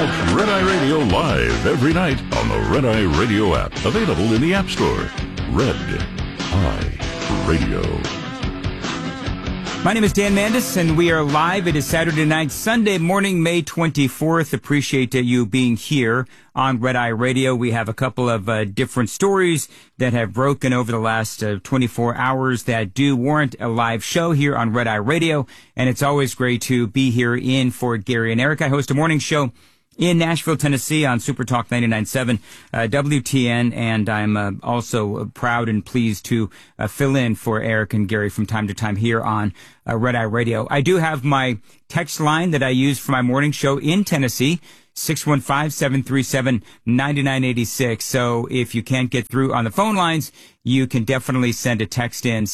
Catch Red Eye Radio live every night on the Red Eye Radio app. Available in the App Store. Red Eye Radio. My name is Dan Mandis, and we are live. It is Saturday night, Sunday morning, May 24th. Appreciate you being here on Red Eye Radio. We have a couple of different stories that have broken over the last 24 hours that do warrant a live show here on Red Eye Radio. And it's always great to be here in for Gary and Eric. I host a morning show in Nashville, Tennessee on Super Talk 99.7 WTN, and I'm also proud and pleased to fill in for Eric and Gary from time to time here on Red Eye Radio. I do have my text line that I use for my morning show in Tennessee, 615-737-9986. So if you can't get through on the phone lines, you can definitely send a text in,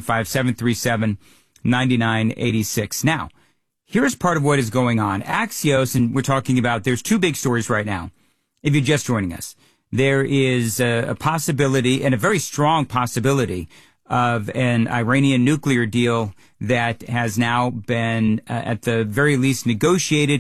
615-737-9986. Now, here's part of what is going on. Axios, and we're talking about, there's two big stories right now. If you're just joining us, there is a possibility, and a very strong possibility, of an Iranian nuclear deal that has now been, at the very least, negotiated.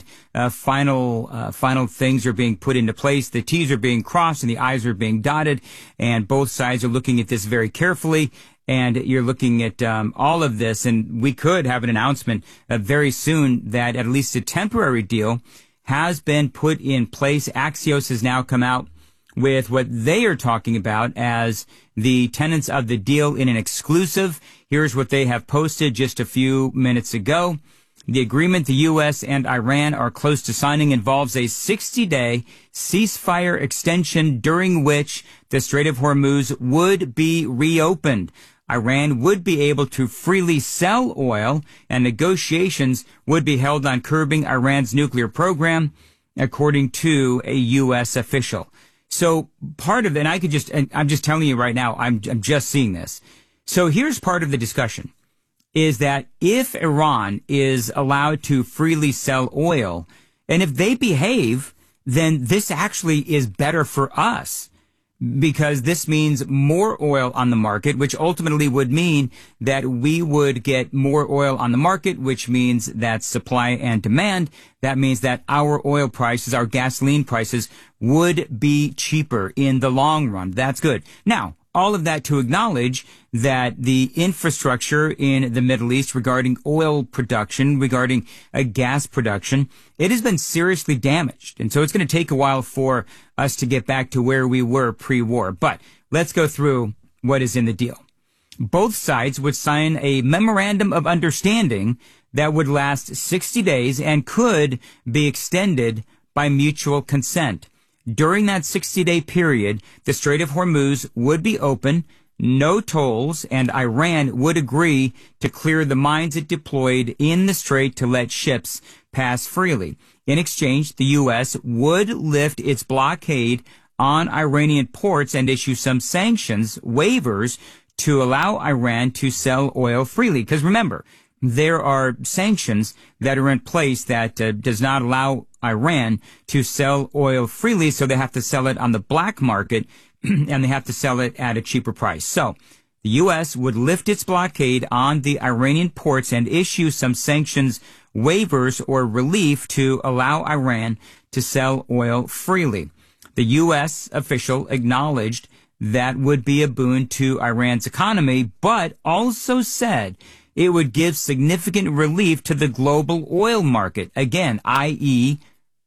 Final things are being put into place. The T's are being crossed and the I's are being dotted, and both sides are looking at this very carefully. And you're looking at all of this, and we could have an announcement very soon that at least a temporary deal has been put in place. Axios has now come out with what they are talking about as the tenets of the deal in an exclusive. Here's what they have posted just a few minutes ago. The agreement the U.S. and Iran are close to signing involves a 60-day ceasefire extension during which the Strait of Hormuz would be reopened. Iran would be able to freely sell oil, and negotiations would be held on curbing Iran's nuclear program, according to a U.S. official. So part of it, and I'm just telling you right now, I'm just seeing this. So here's part of the discussion, is that if Iran is allowed to freely sell oil, and if they behave, then this actually is better for us, because this means more oil on the market, which ultimately would mean that we would get more oil on the market, which means that supply and demand. That means that our oil prices, our gasoline prices, would be cheaper in the long run. That's good. Now, all of that to acknowledge that the infrastructure in the Middle East regarding oil production, regarding gas production, it has been seriously damaged. And so it's going to take a while for us to get back to where we were pre-war. But let's go through what is in the deal. Both sides would sign a memorandum of understanding that would last 60 days and could be extended by mutual consent. During that 60-day period, the Strait of Hormuz would be open, no tolls, and Iran would agree to clear the mines it deployed in the strait to let ships pass freely. In exchange, the U.S. would lift its blockade on Iranian ports and issue some sanctions, waivers, to allow Iran to sell oil freely. Because remember, there are sanctions that are in place that does not allow Iran to sell oil freely, so they have to sell it on the black market, and they have to sell it at a cheaper price. So the U.S. would lift its blockade on the Iranian ports and issue some sanctions, waivers, or relief to allow Iran to sell oil freely. The U.S. official acknowledged that would be a boon to Iran's economy, but also said it would give significant relief to the global oil market, again, i.e.,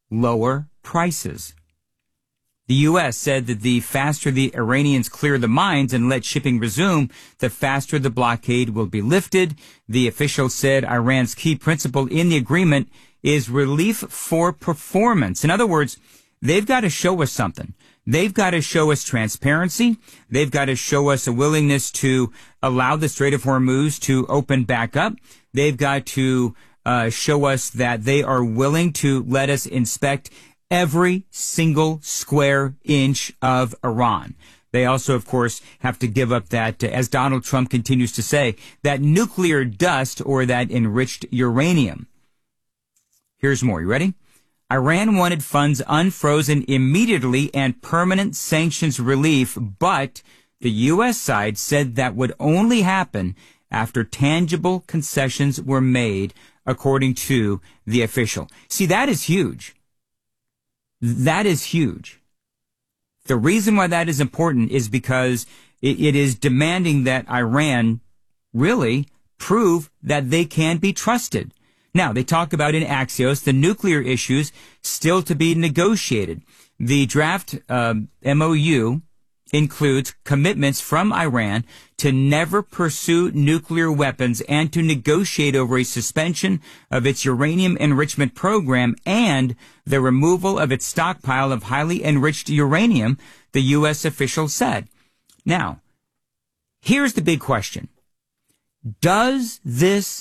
lower prices. The U.S. said that the faster the Iranians clear the mines and let shipping resume, the faster the blockade will be lifted. The official said Iran's key principle in the agreement is relief for performance. In other words, they've got to show us something. They've got to show us transparency. They've got to show us a willingness to allow the Strait of Hormuz to open back up. They've got to show us that they are willing to let us inspect every single square inch of Iran. They also, of course, have to give up that, as Donald Trump continues to say, that nuclear dust or that enriched uranium. Here's more. You ready? Iran wanted funds unfrozen immediately and permanent sanctions relief, but the U.S. side said that would only happen after tangible concessions were made, according to the official. See, that is huge. That is huge. The reason why that is important is because it is demanding that Iran really prove that they can be trusted. Now, they talk about in Axios the nuclear issues still to be negotiated. The draft MOU includes commitments from Iran to never pursue nuclear weapons and to negotiate over a suspension of its uranium enrichment program and the removal of its stockpile of highly enriched uranium, the U.S. official said. Now, here's the big question. Does this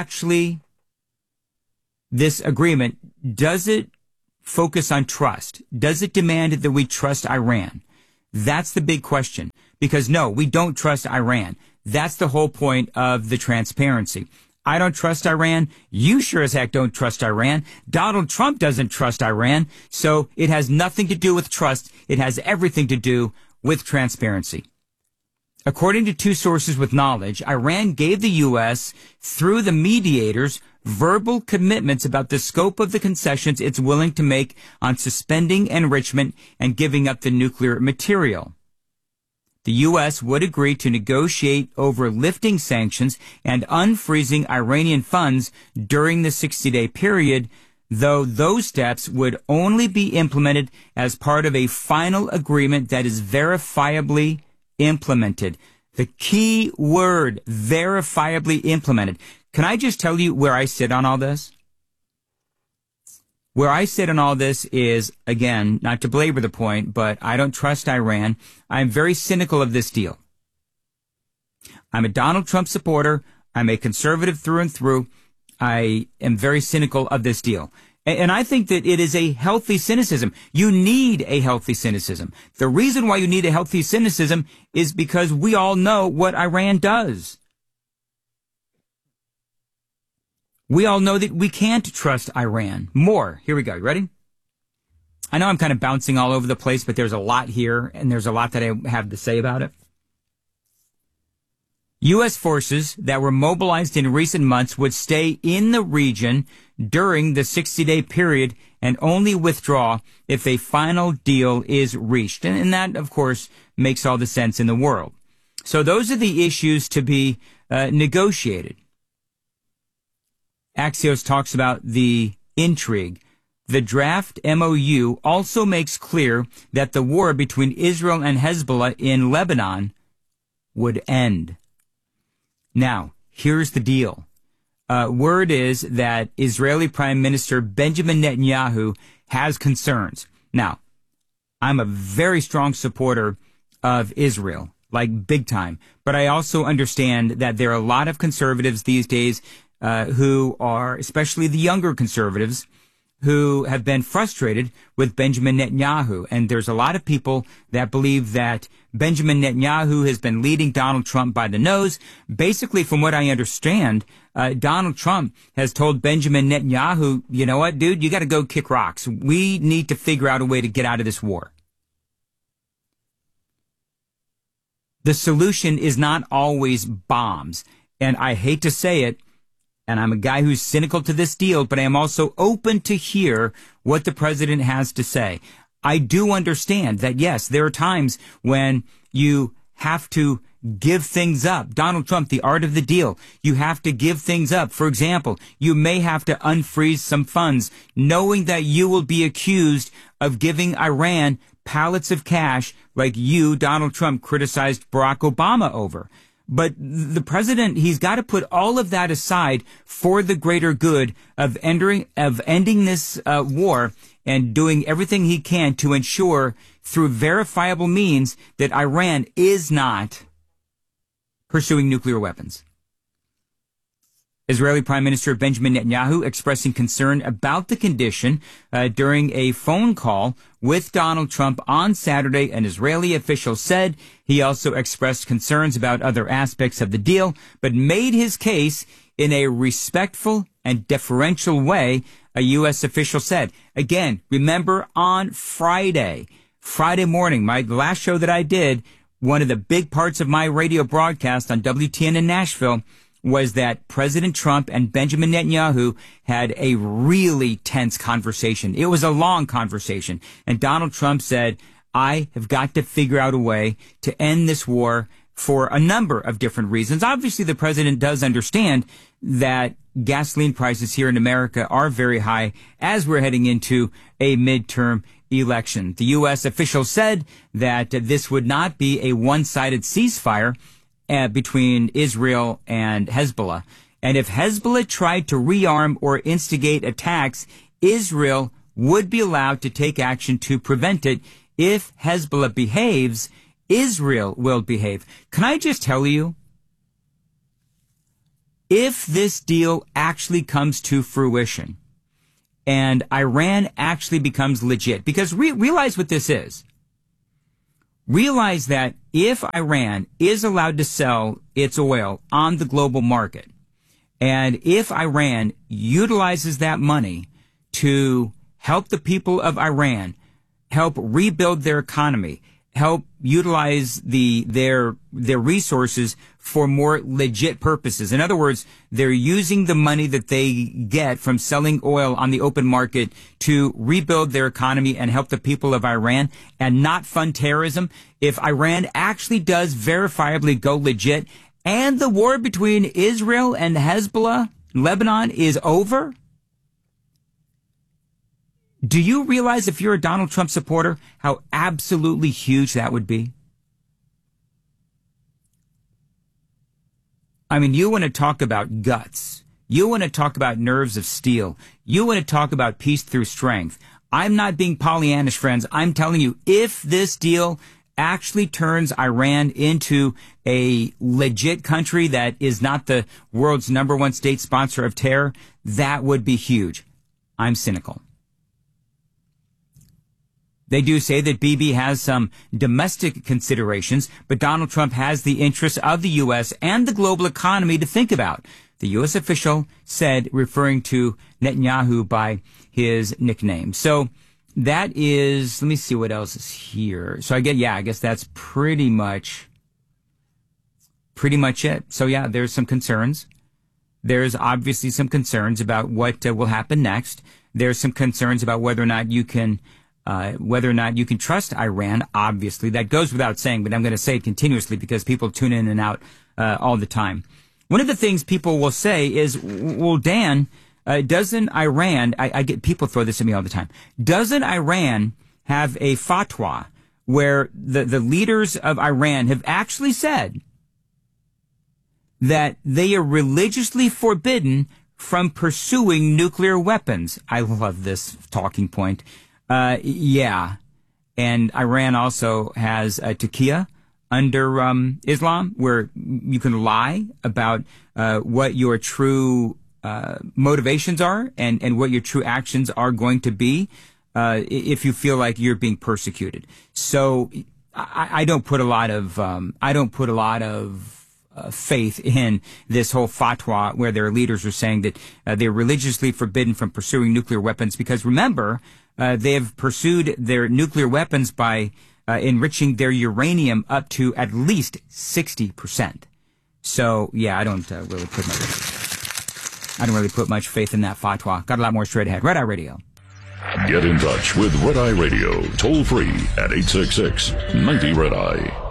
agreement, does it focus on trust? Does it demand that we trust Iran? That's the big question. Because no, we don't trust Iran. That's the whole point of the transparency. I don't trust Iran. You sure as heck don't trust Iran. Donald Trump doesn't trust Iran. So it has nothing to do with trust. It has everything to do with transparency. According to two sources with knowledge, Iran gave the U.S., through the mediators, verbal commitments about the scope of the concessions it's willing to make on suspending enrichment and giving up the nuclear material. The U.S. would agree to negotiate over lifting sanctions and unfreezing Iranian funds during the 60-day period, though those steps would only be implemented as part of a final agreement that is verifiably implemented. The key word, verifiably implemented. Can I just tell you where I sit on all this? Where I sit on all this is, again, not to belabor the point, but I don't trust Iran. I'm very cynical of this deal. I'm a Donald Trump supporter. I'm a conservative through and through. I am very cynical of this deal. And I think that it is a healthy cynicism. You need a healthy cynicism. The reason why you need a healthy cynicism is because we all know what Iran does. We all know that we can't trust Iran. More. Here we go. You ready? I know I'm kind of bouncing all over the place, but there's a lot here, and there's a lot that I have to say about it. U.S. forces that were mobilized in recent months would stay in the region during the 60-day period and only withdraw if a final deal is reached. And that, of course, makes all the sense in the world. So those are the issues to be negotiated. Axios talks about the intrigue. The draft MOU also makes clear that the war between Israel and Hezbollah in Lebanon would end. Now, here's the deal. Word is that Israeli Prime Minister Benjamin Netanyahu has concerns. Now, I'm a very strong supporter of Israel, like big time. But I also understand that there are a lot of conservatives these days who are, especially the younger conservatives, who have been frustrated with Benjamin Netanyahu. And there's a lot of people that believe that Benjamin Netanyahu has been leading Donald Trump by the nose. Basically, from what I understand, Donald Trump has told Benjamin Netanyahu, you know what, dude, you got to go kick rocks. We need to figure out a way to get out of this war. The solution is not always bombs. And I hate to say it, and I'm a guy who's cynical to this deal, but I am also open to hear what the president has to say. I do understand that, yes, there are times when you have to give things up. Donald Trump, the art of the deal. You have to give things up. For example, you may have to unfreeze some funds, knowing that you will be accused of giving Iran pallets of cash like you, Donald Trump, criticized Barack Obama over. But the president, he's got to put all of that aside for the greater good of ending this war and doing everything he can to ensure through verifiable means that Iran is not pursuing nuclear weapons. Israeli Prime Minister Benjamin Netanyahu expressing concern about the condition during a phone call with Donald Trump on Saturday, an Israeli official said. He also expressed concerns about other aspects of the deal, but made his case in a respectful and deferential way, a U.S. official said. Again, remember on Friday morning, the last show that I did, one of the big parts of my radio broadcast on WTN in Nashville was that President Trump and Benjamin Netanyahu had a really tense conversation. It was a long conversation. And Donald Trump said, I have got to figure out a way to end this war for a number of different reasons. Obviously, the president does understand that gasoline prices here in America are very high as we're heading into a midterm election. The U.S. officials said that this would not be a one-sided ceasefire between Israel and Hezbollah. And if Hezbollah tried to rearm or instigate attacks, Israel would be allowed to take action to prevent it. If Hezbollah behaves, Israel will behave. Can I just tell you, if this deal actually comes to fruition and Iran actually becomes legit, because realize what this is. Realize that if Iran is allowed to sell its oil on the global market, and if Iran utilizes that money to help the people of Iran, help rebuild their economy, help utilize their resources for more legit purposes. In other words, they're using the money that they get from selling oil on the open market to rebuild their economy and help the people of Iran and not fund terrorism. If Iran actually does verifiably go legit and the war between Israel and Hezbollah, Lebanon, is over, do you realize, if you're a Donald Trump supporter, how absolutely huge that would be? I mean, you want to talk about guts. You want to talk about nerves of steel. You want to talk about peace through strength. I'm not being Pollyannish, friends. I'm telling you, if this deal actually turns Iran into a legit country that is not the world's #1 state sponsor of terror, that would be huge. I'm cynical. They do say that Bibi has some domestic considerations, but Donald Trump has the interests of the U.S. and the global economy to think about. The U.S. official said, referring to Netanyahu by his nickname. So that is, let me see what else is here. So I guess that's pretty much it. So yeah, there's some concerns. There's obviously some concerns about what will happen next. There's some concerns about whether or not you can trust Iran. Obviously, that goes without saying, but I'm going to say it continuously because people tune in and out all the time. One of the things people will say is, well, Dan, doesn't Iran, I get people throw this at me all the time, doesn't Iran have a fatwa where the leaders of Iran have actually said that they are religiously forbidden from pursuing nuclear weapons? I love this talking point. Yeah. And Iran also has a taqiyya under Islam, where you can lie about what your true motivations are and what your true actions are going to be if you feel like you're being persecuted. So I don't put a lot of faith in this whole fatwa where their leaders are saying that they're religiously forbidden from pursuing nuclear weapons, because remember, they have pursued their nuclear weapons by enriching their uranium up to at least 60%. So yeah, I don't really put much faith in that fatwa. Got a lot more straight ahead. Red Eye Radio. Get in touch with Red Eye Radio, toll free at 866-90-RED-EYE.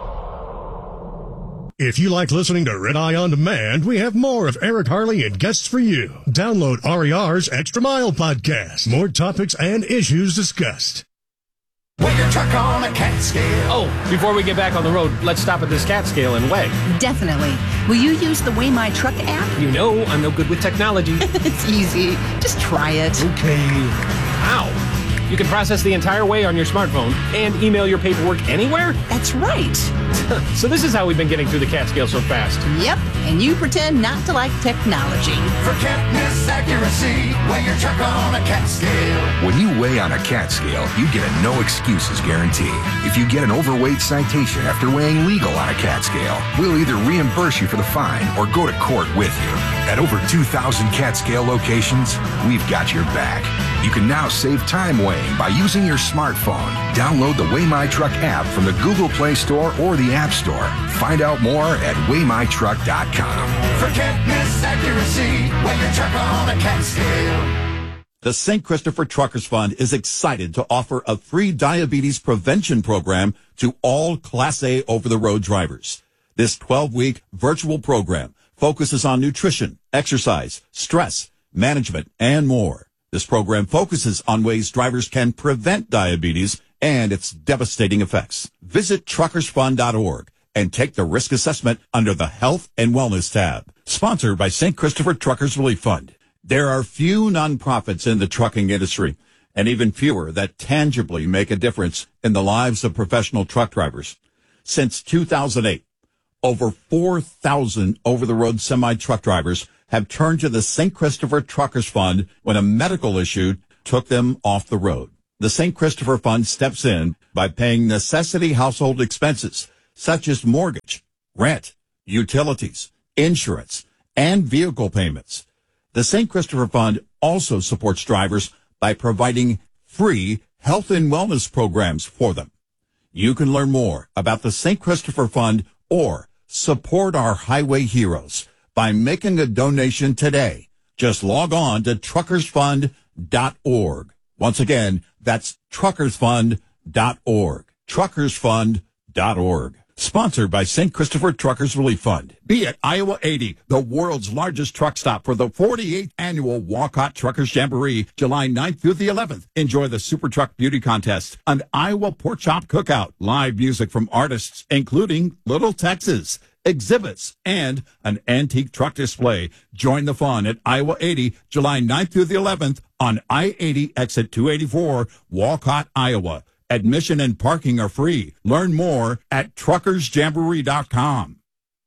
If you like listening to Red Eye On Demand, we have more of Eric Harley and guests for you. Download RER's Extra Mile podcast. More topics and issues discussed. Weigh your truck on a cat scale. Oh, before we get back on the road, let's stop at this cat scale and weigh. Definitely. Will you use the Weigh My Truck app? You know I'm no good with technology. It's easy. Just try it. Okay. Ow. You can process the entire weigh on your smartphone and email your paperwork anywhere? That's right. So this is how we've been getting through the cat scale so fast. Yep, and you pretend not to like technology. For can't-miss accuracy, weigh your truck on a cat scale. When you weigh on a cat scale, you get a no excuses guarantee. If you get an overweight citation after weighing legal on a cat scale, we'll either reimburse you for the fine or go to court with you. At over 2,000 cat scale locations, we've got your back. You can now save time weighing by using your smartphone. Download the Weigh My Truck app from the Google Play Store or the App Store. Find out more at weighmytruck.com. Forget misaccuracy when your truck on a cat scale. The St. Christopher Truckers Fund is excited to offer a free diabetes prevention program to all Class A over-the-road drivers. This 12-week virtual program focuses on nutrition, exercise, stress, management, and more. This program focuses on ways drivers can prevent diabetes and its devastating effects. Visit truckersfund.org and take the risk assessment under the Health and Wellness tab. Sponsored by St. Christopher Truckers Relief Fund. There are few nonprofits in the trucking industry, and even fewer that tangibly make a difference in the lives of professional truck drivers. Since 2008, over 4,000 over-the-road semi-truck drivers have turned to the St. Christopher Truckers Fund when a medical issue took them off the road. The St. Christopher Fund steps in by paying necessity household expenses such as mortgage, rent, utilities, insurance, and vehicle payments. The St. Christopher Fund also supports drivers by providing free health and wellness programs for them. You can learn more about the St. Christopher Fund or support our highway heroes by making a donation today. Just log on to truckersfund.org. Once again, that's truckersfund.org. Truckersfund.org. Sponsored by St. Christopher Truckers Relief Fund. Be at Iowa 80, the world's largest truck stop for the 48th annual Walcott Truckers Jamboree, July 9th through the 11th. Enjoy the Super Truck Beauty Contest, an Iowa Pork Chop Cookout, live music from artists, including Little Texas, exhibits, and an antique truck display. Join the fun at Iowa 80, July 9th through the 11th on I-80 exit 284, Walcott, Iowa. Admission and parking are free. Learn more at truckersjamboree.com.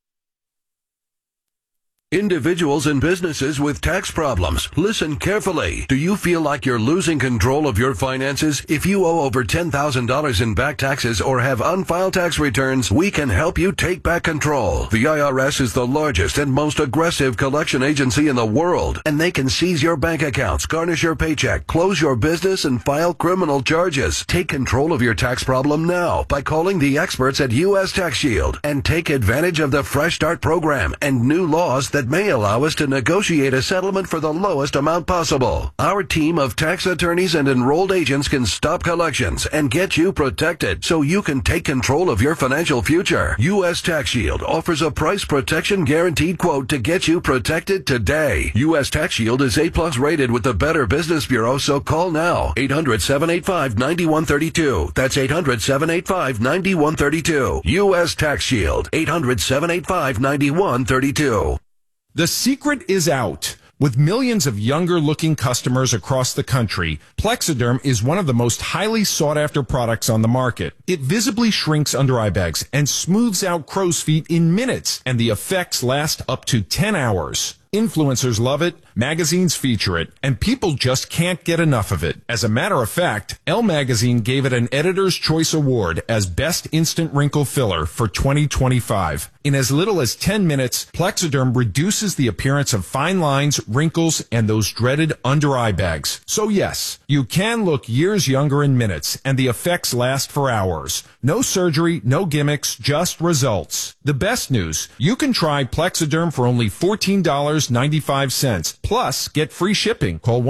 Individuals and businesses with tax problems, listen carefully. Do you feel like you're losing control of your finances? If you owe over $10,000 in back taxes or have unfiled tax returns, we can help you take back control. The IRS is the largest and most aggressive collection agency in the world, and they can seize your bank accounts, garnish your paycheck, close your business, and file criminal charges. Take control of your tax problem now by calling the experts at U.S. Tax Shield and take advantage of the Fresh Start program and new laws that may allow us to negotiate a settlement for the lowest amount possible. Our team of tax attorneys and enrolled agents can stop collections and get you protected so you can take control of your financial future. U.S. Tax Shield offers a price protection guaranteed quote to get you protected today. U.S. Tax Shield is A+ rated with the Better Business Bureau, so call now. 800-785-9132. That's 800-785-9132. U.S. Tax Shield. 800-785-9132. The secret is out. With millions of younger-looking customers across the country, Plexiderm is one of the most highly sought-after products on the market. It visibly shrinks under-eye bags and smooths out crow's feet in minutes, and the effects last up to 10 hours. Influencers love it, magazines feature it, and people just can't get enough of it. As a matter of fact, Elle Magazine gave it an Editor's Choice Award as Best Instant Wrinkle Filler for 2025. In as little as 10 minutes, Plexiderm reduces the appearance of fine lines, wrinkles, and those dreaded under-eye bags. So yes, you can look years younger in minutes, and the effects last for hours. No surgery, no gimmicks, just results. The best news, you can try Plexiderm for only $14.95. Plus, get free shipping. Call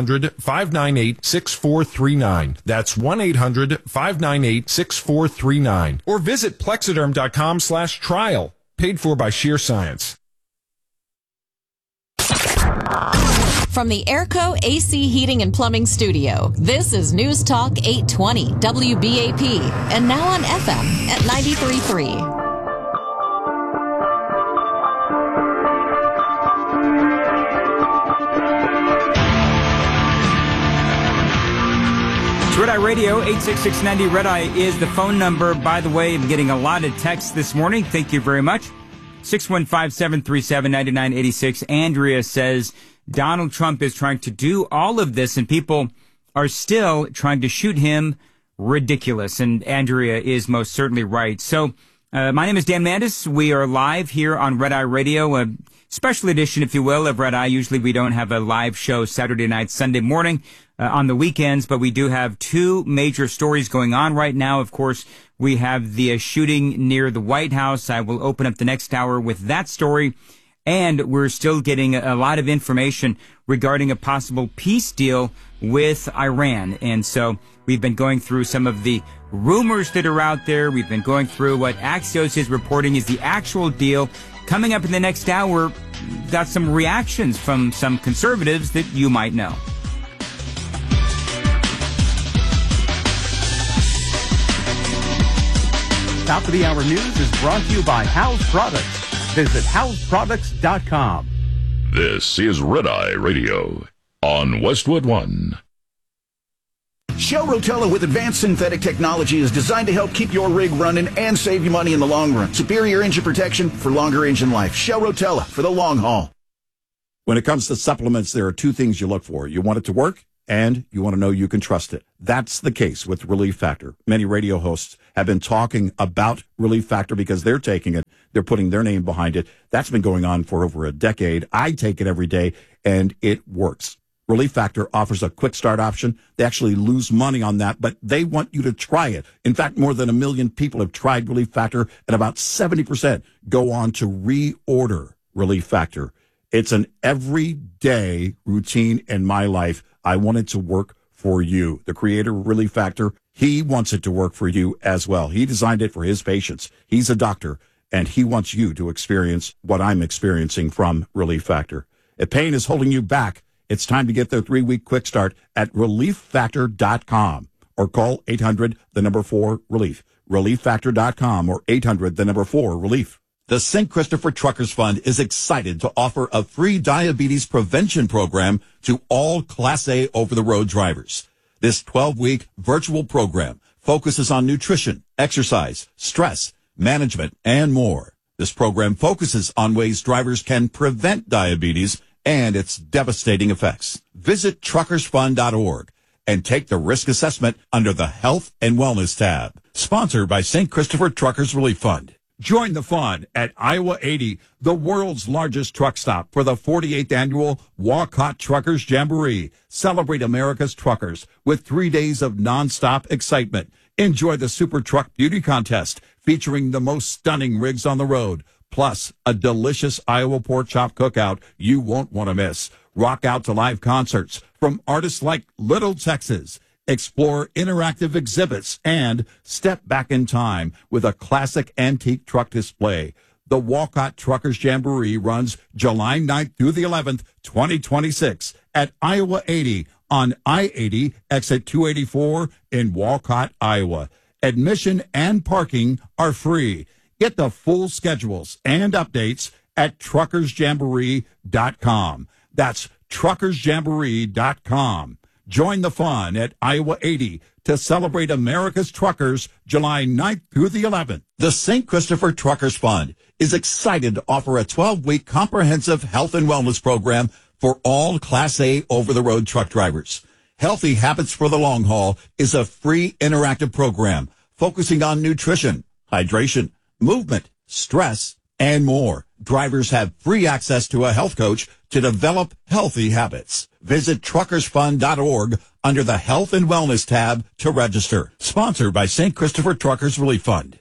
1-800-598-6439. That's 1-800-598-6439. Or visit Plexiderm.com/trial. Paid for by Sheer Science. From the Airco AC Heating and Plumbing Studio, this is News Talk 820 WBAP, and now on FM at 93.3. Red Eye Radio, 86690 Red Eye is the phone number. By the way, I'm getting a lot of texts this morning. Thank you very much. 615-737-9986. Andrea says Donald Trump is trying to do all of this and people are still trying to shoot him. Ridiculous. And Andrea is most certainly right. So My name is Dan Mandis. We are live here on Red Eye Radio, a special edition, if you will, of Red Eye. Usually we don't have a live show Saturday night, Sunday morning on the weekends, but we do have two major stories going on right now. Of course, we have the shooting near the White House. I will open up the next hour with that story. And we're still getting a lot of information regarding a possible peace deal with Iran. And so we've been going through some of the rumors that are out there. We've been going through what Axios is reporting is the actual deal. Coming up in the next hour, got some reactions from some conservatives that you might know. Top of the Hour News is brought to you by House Products. Visit houseproducts.com. This is Red Eye Radio on Westwood One. Shell Rotella with advanced synthetic technology is designed to help keep your rig running and save you money in the long run. Superior engine protection for longer engine life. Shell Rotella for the long haul. When it comes to supplements, there are two things you look for. You want it to work, and you want to know you can trust it. That's the case with Relief Factor. Many radio hosts have been talking about Relief Factor because they're taking it. They're putting their name behind it. That's been going on for over a decade. I take it every day, and it works. Relief Factor offers a quick start option. They actually lose money on that, but they want you to try it. In fact, more than 1 million people have tried Relief Factor, and about 70% go on to reorder Relief Factor. It's an everyday routine in my life. I want it to work for you. The creator of Relief Factor, he wants it to work for you as well. He designed it for his patients. He's a doctor, and he wants you to experience what I'm experiencing from Relief Factor. If pain is holding you back, it's time to get their 3-week quick start at ReliefFactor.com or call 800-4-RELIEF. ReliefFactor.com or 800-4-RELIEF. The St. Christopher Truckers Fund is excited to offer a free diabetes prevention program to all Class A over-the-road drivers. This 12-week virtual program focuses on nutrition, exercise, stress, management, and more. This program focuses on ways drivers can prevent diabetes and its devastating effects. Visit truckersfund.org and take the risk assessment under the Health and Wellness tab. Sponsored by St. Christopher Truckers Relief Fund. Join the fun at Iowa 80, the world's largest truck stop, for the 48th annual Walcott Truckers Jamboree. Celebrate America's truckers with 3 days of nonstop excitement. Enjoy the Super Truck Beauty Contest featuring the most stunning rigs on the road, plus a delicious Iowa pork chop cookout you won't want to miss. Rock out to live concerts from artists like Little Texas. Explore interactive exhibits and step back in time with a classic antique truck display. The Walcott Truckers Jamboree runs July 9th through the 11th, 2026 at Iowa 80 on I-80 exit 284 in Walcott, Iowa. Admission and parking are free. Get the full schedules and updates at truckersjamboree.com. That's truckersjamboree.com. Join the fun at Iowa 80 to celebrate America's truckers July 9th through the 11th. The St. Christopher Truckers Fund is excited to offer a 12-week comprehensive health and wellness program for all Class A over-the-road truck drivers. Healthy Habits for the Long Haul is a free interactive program focusing on nutrition, hydration, movement, stress, and more. Drivers have free access to a health coach to develop healthy habits. Visit truckersfund.org under the Health and Wellness tab to register. Sponsored by St. Christopher Truckers Relief Fund.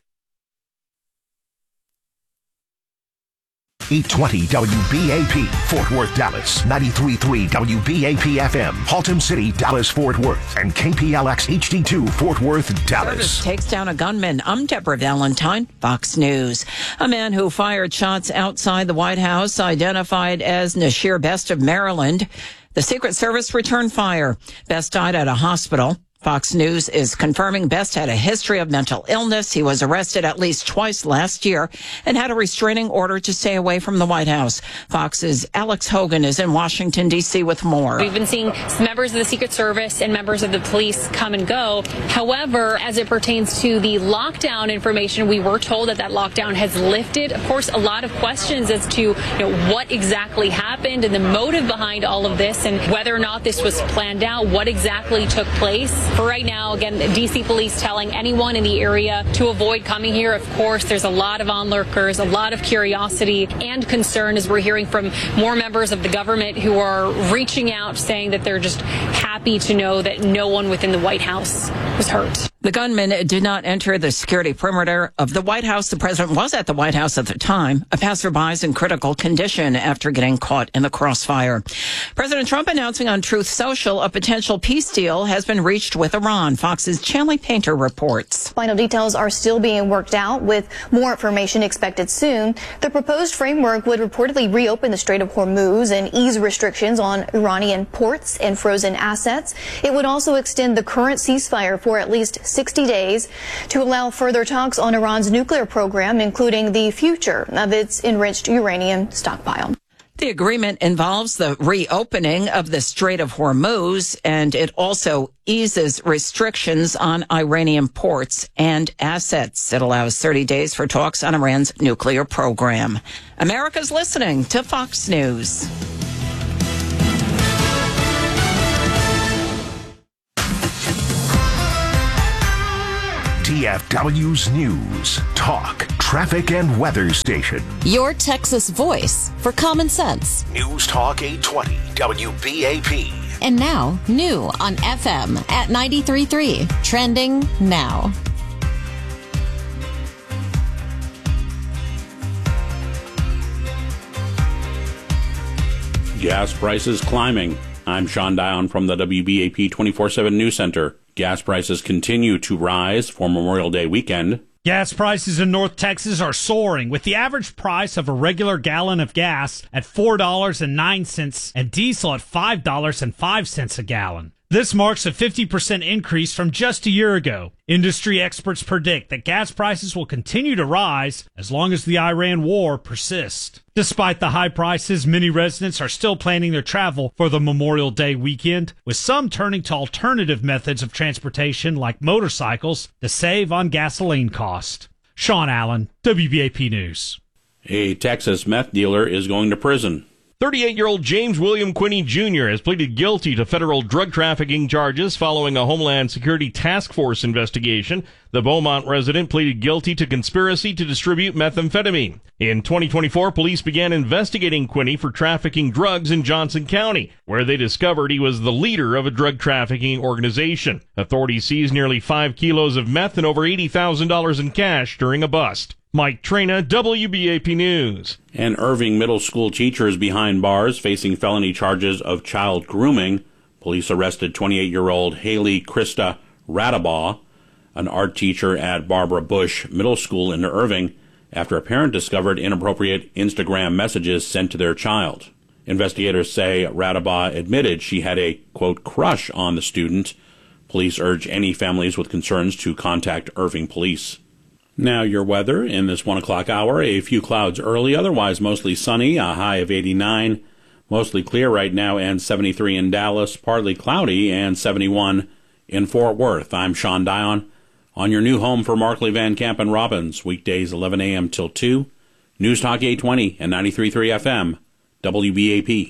820 WBAP, Fort Worth, Dallas. 93.3 WBAP FM, Haltom City, Dallas, Fort Worth. And KPLX HD2, Fort Worth, Dallas. Service takes down a gunman. I'm Deborah Valentine, Fox News. A man who fired shots outside the White House, identified as Nashir Best of Maryland. The Secret Service returned fire. Best died at a hospital. Fox News is confirming Best had a history of mental illness. He was arrested at least twice last year and had a restraining order to stay away from the White House. Fox's Alex Hogan is in Washington, D.C. with more. We've been seeing members of the Secret Service and members of the police come and go. However, as it pertains to the lockdown information, we were told that lockdown has lifted. Of course, a lot of questions as to what exactly happened and the motive behind all of this and whether or not this was planned out, what exactly took place. For right now, again, the D.C. police telling anyone in the area to avoid coming here. Of course, there's a lot of onlookers, a lot of curiosity and concern as we're hearing from more members of the government who are reaching out, saying that they're just happy to know that no one within the White House was hurt. The gunman did not enter the security perimeter of the White House. The president was at the White House at the time. A passerby is in critical condition after getting caught in the crossfire. President Trump announcing on Truth Social a potential peace deal has been reached with Iran. Fox's Chanley Painter reports. Final details are still being worked out, with more information expected soon. The proposed framework would reportedly reopen the Strait of Hormuz and ease restrictions on Iranian ports and frozen assets. It would also extend the current ceasefire for at least 60 days to allow further talks on Iran's nuclear program, including the future of its enriched uranium stockpile. The agreement involves the reopening of the Strait of Hormuz, and it also eases restrictions on Iranian ports and assets. It allows 30 days for talks on Iran's nuclear program. America's listening to Fox News. DFW's News, Talk, Traffic, and Weather Station. Your Texas voice for common sense. News Talk 820, WBAP. And now, new on FM at 93.3. Trending now. Gas prices climbing. I'm Sean Dion from the WBAP 24/7 News Center. Gas prices continue to rise for Memorial Day weekend. Gas prices in North Texas are soaring, with the average price of a regular gallon of gas at $4.09 and diesel at $5.05 a gallon. This marks a 50% increase from just a year ago. Industry experts predict that gas prices will continue to rise as long as the Iran war persists. Despite the high prices, many residents are still planning their travel for the Memorial Day weekend, with some turning to alternative methods of transportation like motorcycles to save on gasoline cost. Sean Allen, WBAP News. A Texas meth dealer is going to prison. 38-year-old James William Quinney Jr. has pleaded guilty to federal drug trafficking charges following a Homeland Security Task Force investigation. The Beaumont resident pleaded guilty to conspiracy to distribute methamphetamine. In 2024, police began investigating Quinney for trafficking drugs in Johnson County, where they discovered he was the leader of a drug trafficking organization. Authorities seized nearly 5 kilos of meth and over $80,000 in cash during a bust. Mike Trina, WBAP News. An Irving Middle School teacher is behind bars facing felony charges of child grooming. Police arrested 28-year-old Haley Krista Radabaugh, an art teacher at Barbara Bush Middle School in Irving, after a parent discovered inappropriate Instagram messages sent to their child. Investigators say Radabaugh admitted she had a, quote, crush on the student. Police urge any families with concerns to contact Irving police. Now your weather in this 1 o'clock hour. A few clouds early, otherwise mostly sunny, a high of 89. Mostly clear right now and 73 in Dallas, partly cloudy and 71 in Fort Worth. I'm Sean Dion on your new home for Markley, Van Camp, and Robbins, weekdays 11 a.m. till 2. News Talk 820 and 93.3 FM, WBAP.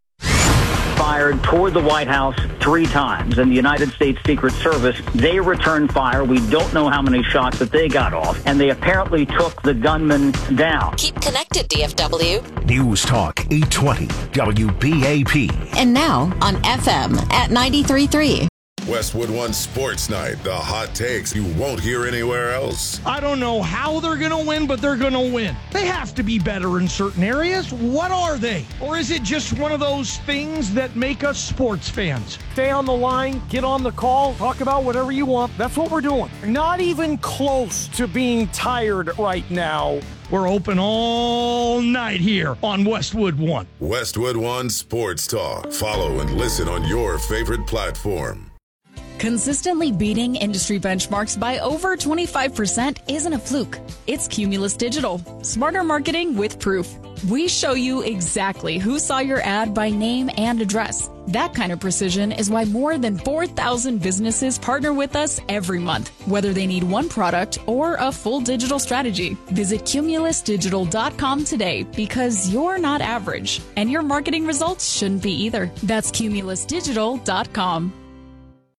Fired toward the White House 3 times, and the United States Secret Service, they returned fire. We don't know how many shots that they got off, and they apparently took the gunman down. Keep connected, DFW. News Talk 820 WBAP. And now on FM at 93.3. Westwood One Sports Night, the hot takes you won't hear anywhere else. I don't know how they're going to win, but they're going to win. They have to be better in certain areas. What are they? Or is it just one of those things that make us sports fans? Stay on the line, get on the call, talk about whatever you want. That's what we're doing. Not even close to being tired right now. We're open all night here on Westwood One. Westwood One Sports Talk. Follow and listen on your favorite platform. Consistently beating industry benchmarks by over 25% isn't a fluke. It's Cumulus Digital. Smarter marketing with proof. We show you exactly who saw your ad by name and address. That kind of precision is why more than 4,000 businesses partner with us every month, whether they need one product or a full digital strategy. Visit cumulusdigital.com today, because you're not average, and your marketing results shouldn't be either. That's cumulusdigital.com.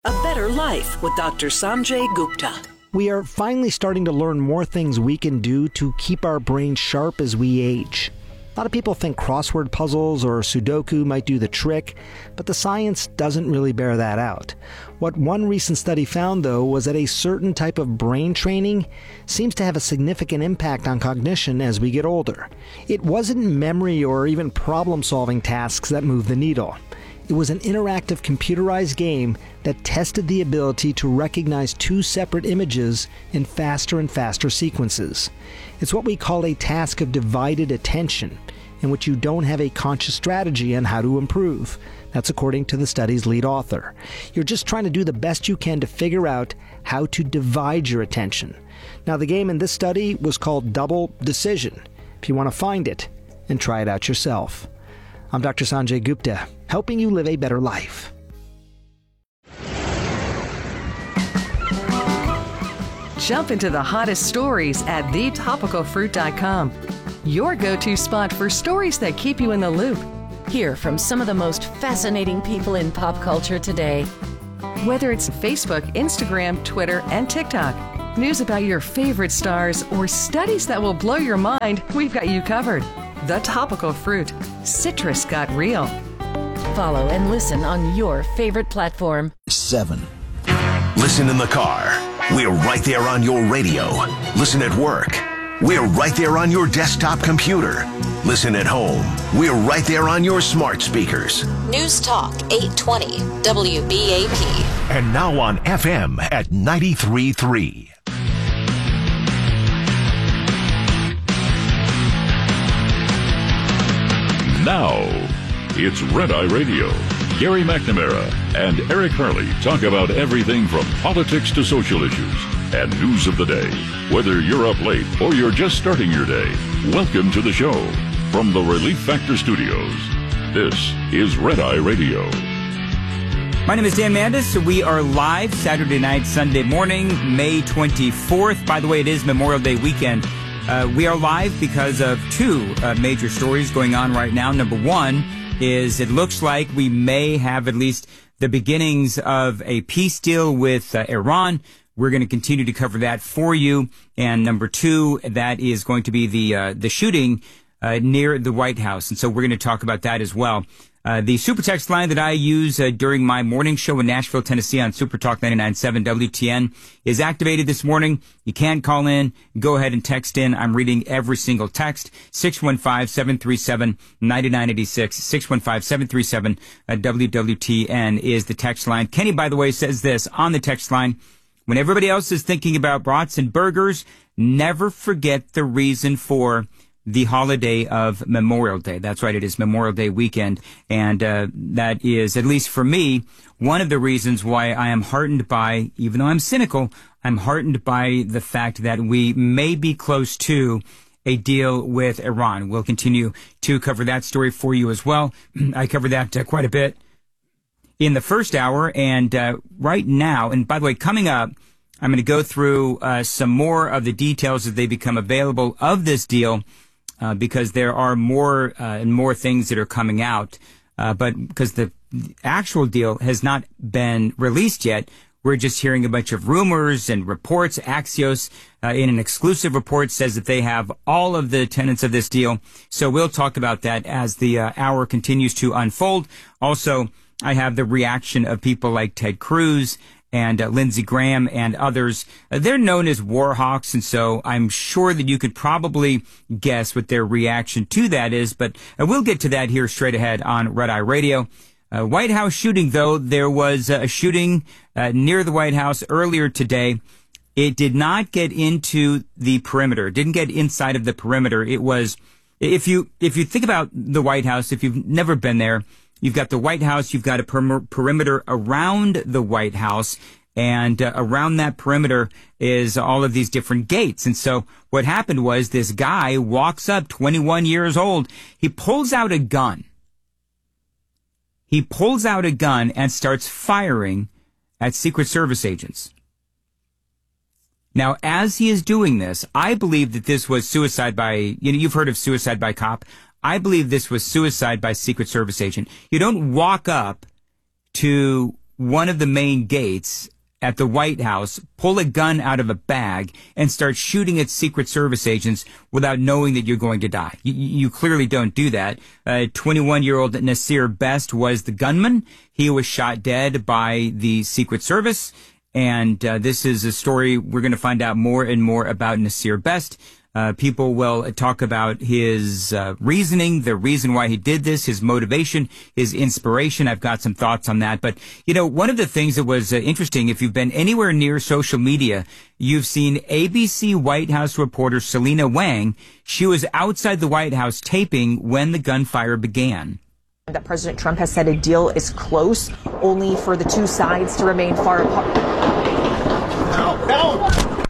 A Better Life with Dr. Sanjay Gupta. We are finally starting to learn more things we can do to keep our brains sharp as we age. A lot of people think crossword puzzles or Sudoku might do the trick, but the science doesn't really bear that out. What one recent study found, though, was that a certain type of brain training seems to have a significant impact on cognition as we get older. It wasn't memory or even problem-solving tasks that moved the needle. It was an interactive computerized game that tested the ability to recognize two separate images in faster and faster sequences. It's what we call a task of divided attention, in which you don't have a conscious strategy on how to improve. That's according to the study's lead author. You're just trying to do the best you can to figure out how to divide your attention. Now, the game in this study was called Double Decision. If you want to find it and try it out yourself. I'm Dr. Sanjay Gupta, helping you live a better life. Jump into the hottest stories at thetopicalfruit.com. Your go-to spot for stories that keep you in the loop. Hear from some of the most fascinating people in pop culture today. Whether it's Facebook, Instagram, Twitter, and TikTok, news about your favorite stars, or studies that will blow your mind, we've got you covered. The Topical Fruit. Citrus got real. Follow and listen on your favorite platform. 7. Listen in the car. We're right there on your radio. Listen at work. We're right there on your desktop computer. Listen at home. We're right there on your smart speakers. News Talk 820 WBAP. And now on FM at 93.3. Now, it's Red Eye Radio. Gary McNamara and Eric Harley talk about everything from politics to social issues and news of the day. Whether you're up late or you're just starting your day, welcome to the show. From the Relief Factor Studios, this is Red Eye Radio. My name is Dan Mandis. We are live Saturday night, Sunday morning, May 24th. By the way, it is Memorial Day weekend. We are live because of two major stories going on right now. Number one is it looks like we may have at least the beginnings of a peace deal with Iran. We're going to continue to cover that for you. And number two, that is going to be the shooting near the White House. And so we're going to talk about that as well. The super text line that I use during my morning show in Nashville, Tennessee on Super Talk 99.7 WTN is activated this morning. You can call in. Go ahead and text in. I'm reading every single text. 615-737-9986. 615-737-WWTN is the text line. Kenny, by the way, says this on the text line. When everybody else is thinking about brats and burgers, never forget the reason for the holiday of Memorial Day. That's right. It is Memorial Day weekend. And that is, at least for me, one of the reasons why I am heartened by, even though I'm cynical, I'm heartened by the fact that we may be close to a deal with Iran. We'll continue to cover that story for you as well. I covered that quite a bit in the first hour. And right now, and by the way, coming up, I'm going to go through some more of the details as they become available of this deal. Because there are more and more things that are coming out. But because the actual deal has not been released yet, we're just hearing a bunch of rumors and reports. Axios, in an exclusive report, says that they have all of the tenets of this deal. So we'll talk about that as the hour continues to unfold. Also, I have the reaction of people like Ted Cruz and Lindsey Graham and others. They're known as war hawks, and so I'm sure that you could probably guess what their reaction to that is, but we'll get to that here straight ahead on Red Eye Radio. White House shooting, though. There was a shooting near the White House earlier today. It did not get into the perimeter. It didn't get inside of the perimeter. It was, if you think about the White House, if you've never been there, you've got the White House, you've got a perimeter around the White House, and around that perimeter is all of these different gates. And so what happened was this guy walks up, 21 years old. He pulls out a gun. He pulls out a gun and starts firing at Secret Service agents. Now, as he is doing this, I believe that this was suicide by, you've heard of suicide by cop. I believe this was suicide by Secret Service agent. You don't walk up to one of the main gates at the White House, pull a gun out of a bag, and start shooting at Secret Service agents without knowing that you're going to die. You clearly don't do that. 21-year-old Nasir Best was the gunman. He was shot dead by the Secret Service. And this is a story we're going to find out more and more about Nasir Best. People will talk about his reasoning, the reason why he did this, his motivation, his inspiration. I've got some thoughts on that. But, one of the things that was interesting, if you've been anywhere near social media, you've seen ABC White House reporter Selena Wang. She was outside the White House taping when the gunfire began. That President Trump has said a deal is close, only for the two sides to remain far apart. No.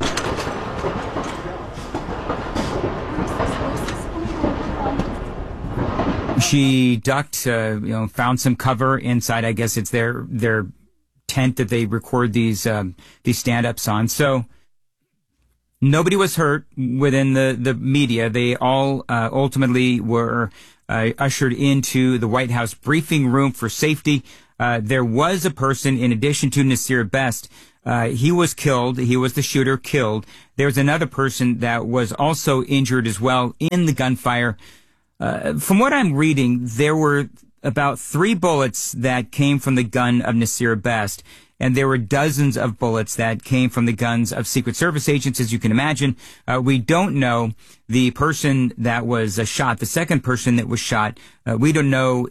She ducked, found some cover inside. I guess it's their tent that they record these stand-ups on. So nobody was hurt within the media. They all ultimately were ushered into the White House briefing room for safety. There was a person, in addition to Nasir Best, he was killed. He was the shooter killed. There was another person that was also injured as well in the gunfire. From what I'm reading, there were about 3 bullets that came from the gun of Nasir Best, and there were dozens of bullets that came from the guns of Secret Service agents, as you can imagine. We don't know the person that was shot, the second person that was shot. We don't know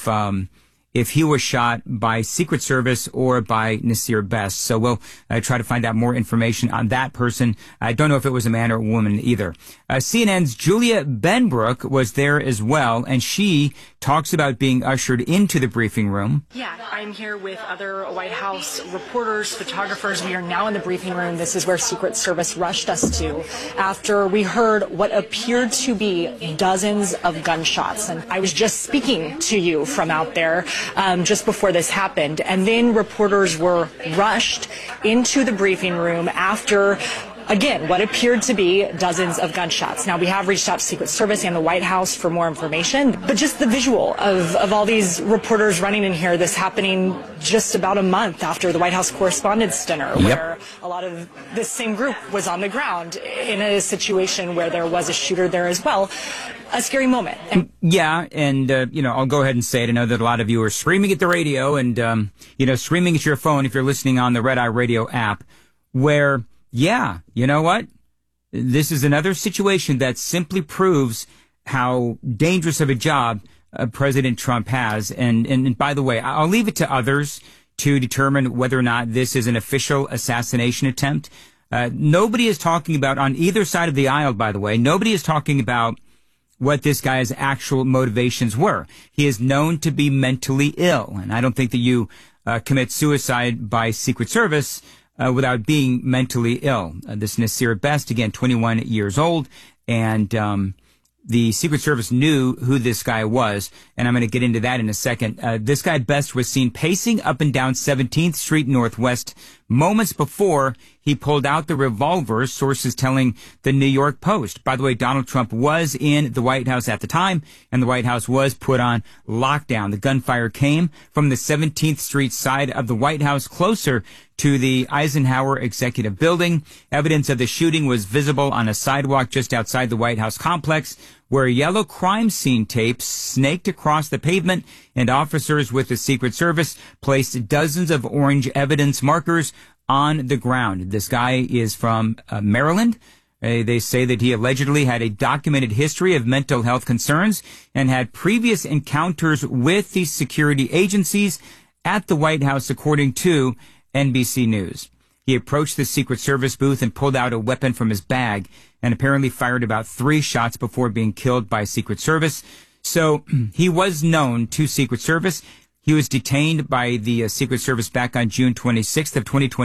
if he was shot by Secret Service or by Nasir Best. So we'll try to find out more information on that person. I don't know if it was a man or a woman either. CNN's Julia Benbrook was there as well, and she talks about being ushered into the briefing room. Yeah, I'm here with other White House reporters, photographers. We are now in the briefing room. This is where Secret Service rushed us to after we heard what appeared to be dozens of gunshots. And I was just speaking to you from out there just before this happened. And then reporters were rushed into the briefing room after, again, what appeared to be dozens of gunshots. Now, we have reached out to Secret Service and the White House for more information, but just the visual of all these reporters running in here, this happening just about a month after the White House Correspondents' Dinner, where a lot of this same group was on the ground in a situation where there was a shooter there as well. A scary moment. I'll go ahead and say it. I know that a lot of you are screaming at the radio and, screaming at your phone if you're listening on the Red Eye Radio app, where, yeah, you know what? This is another situation that simply proves how dangerous of a job President Trump has. And by the way, I'll leave it to others to determine whether or not this is an official assassination attempt. Nobody is talking about, on either side of the aisle, by the way, nobody is talking about what this guy's actual motivations were. He is known to be mentally ill, and I don't think that you commit suicide by Secret Service without being mentally ill. This Nasir Best, again, 21 years old, and the Secret Service knew who this guy was, and I'm going to get into that in a second. This guy Best was seen pacing up and down 17th Street Northwest moments before he pulled out the revolver, sources telling the New York Post. By the way, Donald Trump was in the White House at the time, and the White House was put on lockdown. The gunfire came from the 17th Street side of the White House, closer to the Eisenhower Executive Building. Evidence of the shooting was visible on a sidewalk just outside the White House complex, where yellow crime scene tape snaked across the pavement, and officers with the Secret Service placed dozens of orange evidence markers on the ground. This guy is from Maryland. They say that he allegedly had a documented history of mental health concerns and had previous encounters with the security agencies at the White House, according to NBC News. He approached the Secret Service booth and pulled out a weapon from his bag and apparently fired about 3 shots before being killed by Secret Service. So he was known to Secret Service. He was detained by the Secret Service back on June 26th of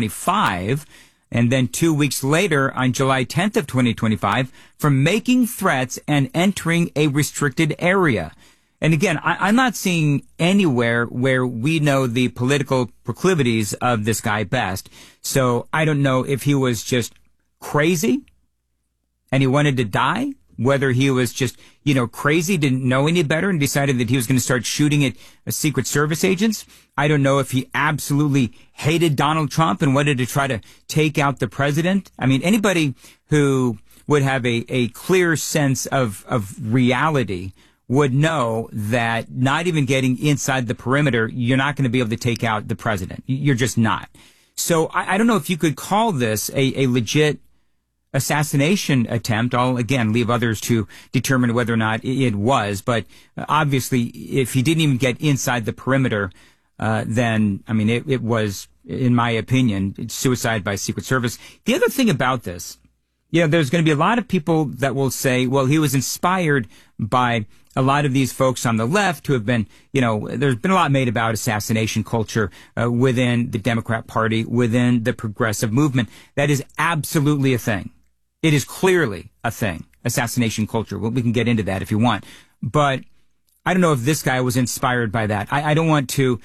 2025. And then 2 weeks later, on July 10th of 2025, for making threats and entering a restricted area. And again, I'm not seeing anywhere where we know the political proclivities of this guy Best. So I don't know if he was just crazy and he wanted to die, whether he was just, crazy, didn't know any better and decided that he was going to start shooting at Secret Service agents. I don't know if he absolutely hated Donald Trump and wanted to try to take out the president. I mean, anybody who would have a clear sense of reality would know that not even getting inside the perimeter, you're not going to be able to take out the president. You're just not. So I don't know if you could call this a legit assassination attempt. I'll, again, leave others to determine whether or not it was. But obviously, if he didn't even get inside the perimeter, then, I mean, it was, in my opinion, suicide by Secret Service. The other thing about this, there's going to be a lot of people that will say, well, he was inspired by a lot of these folks on the left who have been, there's been a lot made about assassination culture within the Democrat Party, within the progressive movement. That is absolutely a thing. It is clearly a thing, assassination culture. Well, we can get into that if you want. But I don't know if this guy was inspired by that. I don't want to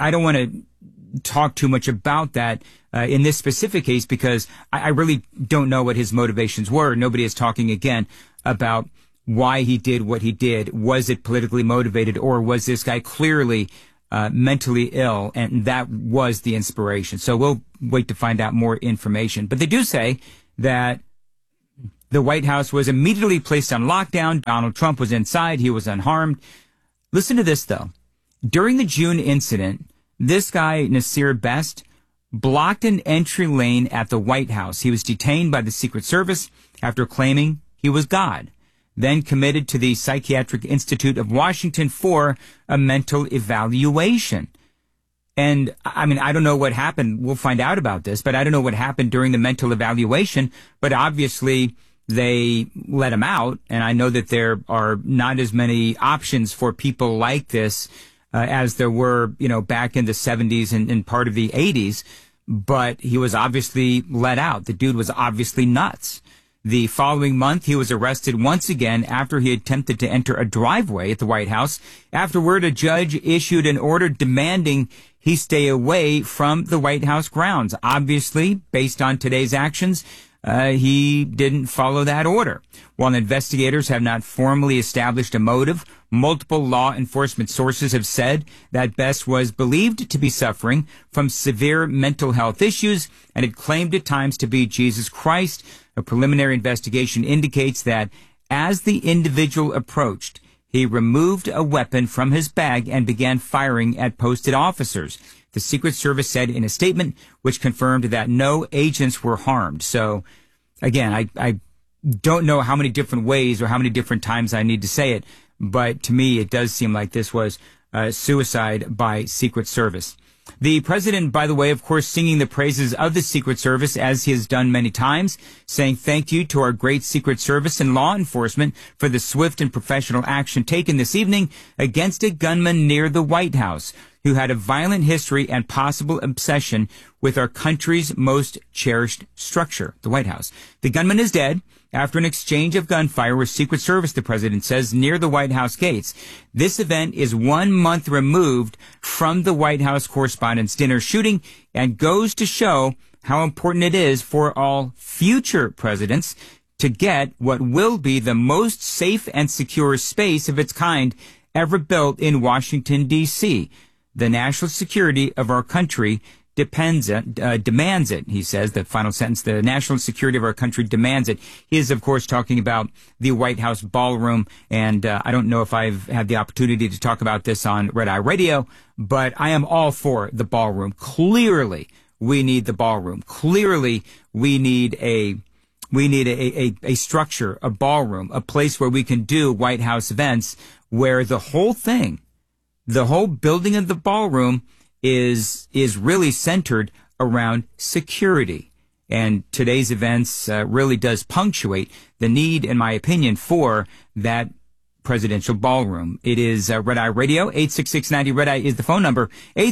talk too much about that in this specific case because I really don't know what his motivations were. Nobody is talking again about why he did what he did. Was it politically motivated, or was this guy clearly mentally ill, and that was the inspiration? So we'll wait to find out more information. But they do say that the White House was immediately placed on lockdown. Donald Trump was inside. He was unharmed. Listen to this, though. During the June incident, this guy, Nasir Best, blocked an entry lane at the White House. He was detained by the Secret Service after claiming he was God, then committed to the Psychiatric Institute of Washington for a mental evaluation. And, I mean, I don't know what happened. We'll find out about this, but I don't know what happened during the mental evaluation. But obviously, they let him out. And I know that there are not as many options for people like this as there were, back in the 70s and part of the 80s. But he was obviously let out. The dude was obviously nuts. The following month, he was arrested once again after he attempted to enter a driveway at the White House. Afterward, a judge issued an order demanding he stay away from the White House grounds. Obviously, based on today's actions, he didn't follow that order. While investigators have not formally established a motive, multiple law enforcement sources have said that Best was believed to be suffering from severe mental health issues and had claimed at times to be Jesus Christ. A preliminary investigation indicates that as the individual approached, he removed a weapon from his bag and began firing at posted officers. The Secret Service said in a statement, which confirmed that no agents were harmed. So, again, I don't know how many different ways or how many different times I need to say it, but to me, it does seem like this was suicide by Secret Service. The president, by the way, of course, singing the praises of the Secret Service, as he has done many times, saying thank you to our great Secret Service and law enforcement for the swift and professional action taken this evening against a gunman near the White House who had a violent history and possible obsession with our country's most cherished structure, the White House. The gunman is dead after an exchange of gunfire with Secret Service, the president says, near the White House gates. This event is 1 month removed from the White House Correspondents' Dinner shooting and goes to show how important it is for all future presidents to get what will be the most safe and secure space of its kind ever built in Washington, D.C. The national security of our country demands it, he says, the final sentence, the national security of our country demands it. He is, of course, talking about the White House ballroom, and I don't know if I've had the opportunity to talk about this on Red Eye Radio, but I am all for the ballroom. Clearly, we need the ballroom. Clearly, we need a structure, a ballroom, a place where we can do White House events where the whole thing, the whole building of the ballroom is really centered around security. And today's events really does punctuate the need, in my opinion, for that presidential ballroom. It is Red Eye Radio. 866-90 Red Eye is the phone number.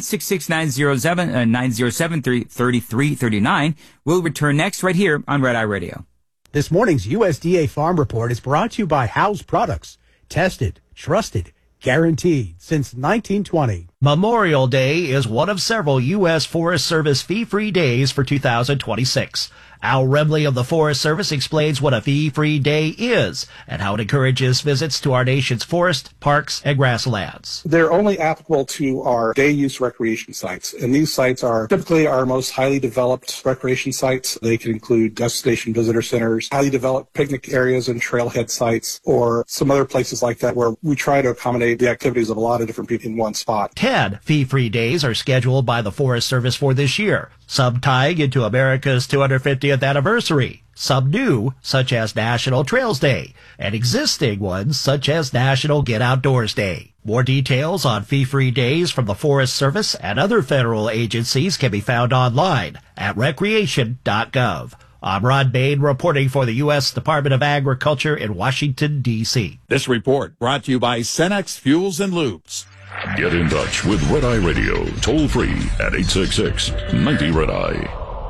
866-907-3339. We'll return next right here on Red Eye Radio. This morning's USDA Farm Report is brought to you by House Products. Tested, trusted, guaranteed since 1920. Memorial Day is one of several U.S. Forest Service fee-free days for 2026. Al Remley of the Forest Service explains what a fee-free day is and how it encourages visits to our nation's forest, parks, and grasslands. They're only applicable to our day-use recreation sites, and these sites are typically our most highly developed recreation sites. They can include destination visitor centers, highly developed picnic areas and trailhead sites, or some other places like that where we try to accommodate the activities of a lot of different people in one spot. 10 fee-free days are scheduled by the Forest Service for this year, some tying into America's 250th anniversary, some new, such as National Trails Day, and existing ones such as National Get Outdoors Day. More details on fee-free days from the Forest Service and other federal agencies can be found online at recreation.gov. I'm Ron Bain reporting for the U.S. Department of Agriculture in Washington, D.C. This report brought to you by Cenex Fuels and Lubes. Get in touch with Red Eye Radio, toll free at 866-90-RED-EYE.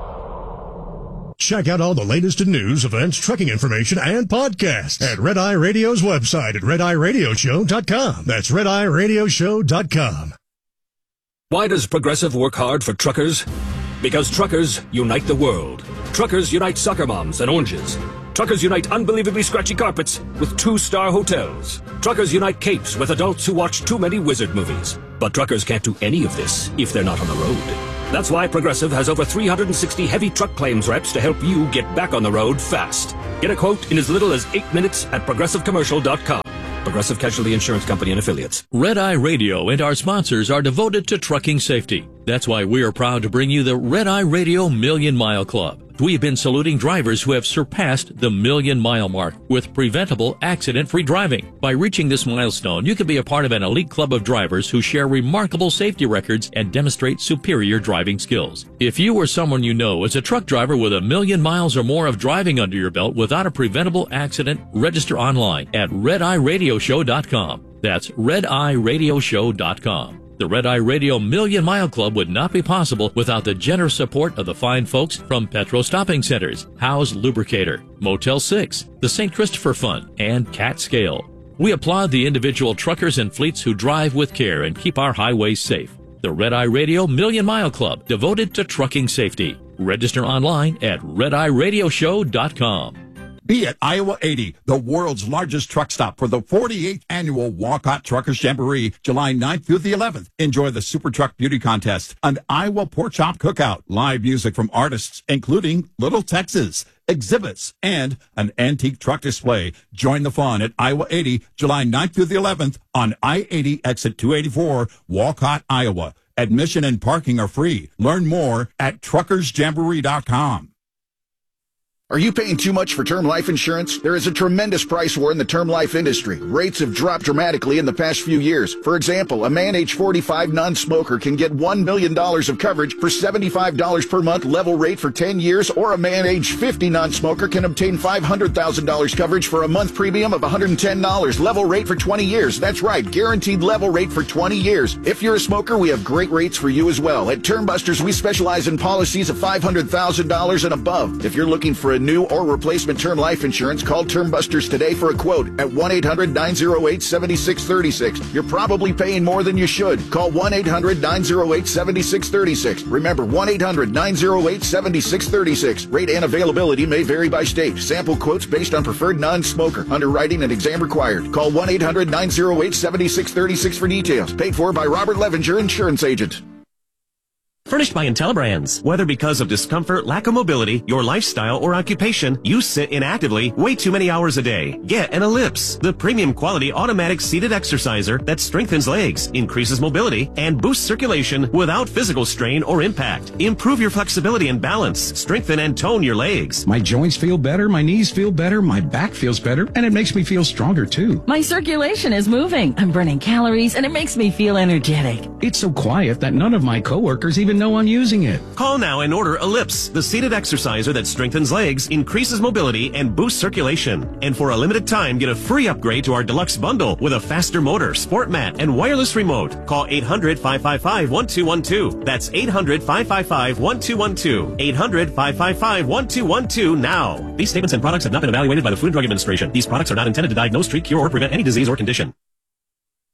Check out all the latest in news, events, trucking information, and podcasts at Red Eye Radio's website at RedEyeRadioshow.com. That's RedEyeRadioshow.com. Why does Progressive work hard for truckers? Because truckers unite the world. Truckers unite soccer moms and oranges. Truckers unite unbelievably scratchy carpets with 2-star hotels. Truckers unite capes with adults who watch too many wizard movies. But truckers can't do any of this if they're not on the road. That's why Progressive has over 360 heavy truck claims reps to help you get back on the road fast. Get a quote in as little as 8 minutes at progressivecommercial.com. Progressive Casualty Insurance Company and Affiliates. Red Eye Radio and our sponsors are devoted to trucking safety. That's why we are proud to bring you the Red Eye Radio Million Mile Club. We've been saluting drivers who have surpassed the million-mile mark with preventable, accident-free driving. By reaching this milestone, you can be a part of an elite club of drivers who share remarkable safety records and demonstrate superior driving skills. If you or someone you know is a truck driver with 1 million miles or more of driving under your belt without a preventable accident, register online at RedEyeRadioshow.com. That's RedEyeRadioshow.com. The Red Eye Radio Million Mile Club would not be possible without the generous support of the fine folks from Petro Stopping Centers, Howe's Lubricator, Motel 6, the St. Christopher Fund, and Cat Scale. We applaud the individual truckers and fleets who drive with care and keep our highways safe. The Red Eye Radio Million Mile Club, devoted to trucking safety. Register online at RedEyeRadioshow.com. Be at Iowa 80, the world's largest truck stop for the 48th annual Walcott Truckers Jamboree, July 9th through the 11th. Enjoy the Super Truck Beauty Contest, an Iowa Pork Chop Cookout, live music from artists, including Little Texas, exhibits, and an antique truck display. Join the fun at Iowa 80, July 9th through the 11th on I-80 exit 284, Walcott, Iowa. Admission and parking are free. Learn more at truckersjamboree.com. Are you paying too much for term life insurance? There is a tremendous price war in the term life industry. Rates have dropped dramatically in the past few years. For example, a man age 45 non-smoker can get $1 million of coverage for $75 per month level rate for 10 years, or a man age 50 non-smoker can obtain $500,000 coverage for a month premium of $110 level rate for 20 years. That's right, guaranteed level rate for 20 years. If you're a smoker, we have great rates for you as well. At Term Busters, we specialize in policies of $500,000 and above. If you're looking for a new or replacement term life insurance, call Term Busters today for a quote at 1-800-908-7636. You're probably paying more than you should. Call 1-800-908-7636. Remember, 1-800-908-7636. Rate and availability may vary by state. Sample quotes based on preferred non-smoker. Underwriting and exam required. Call 1-800-908-7636 for details. Paid for by Robert Levenger, Insurance Agent. Furnished by IntelliBrands. Whether because of discomfort, lack of mobility, your lifestyle, or occupation, you sit inactively way too many hours a day. Get an Ellipse, the premium quality automatic seated exerciser that strengthens legs, increases mobility, and boosts circulation without physical strain or impact. Improve your flexibility and balance, strengthen and tone your legs. My joints feel better, my knees feel better, my back feels better, and it makes me feel stronger too. My circulation is moving. I'm burning calories, and it makes me feel energetic. It's so quiet that none of my coworkers even know I'm using it. Call now and order Ellipse, the seated exerciser that strengthens legs, increases mobility, and boosts circulation. And for a limited time, get a free upgrade to our deluxe bundle with a faster motor, sport mat, and wireless remote. Call 800-555-1212. That's 800-555-1212. 800-555-1212 now. These statements and products have not been evaluated by the Food and Drug Administration. These products are not intended to diagnose, treat, cure, or prevent any disease or condition.